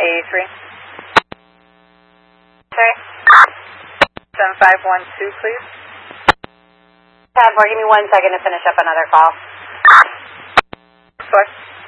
A3. Okay. 7512, please. Tab 4, give me 1 second to finish up another call. Of course.